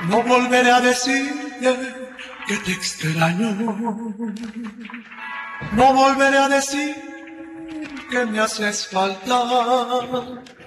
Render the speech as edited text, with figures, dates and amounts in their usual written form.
No volveré a decirte que te extraño. No volveré a decir que me haces falta.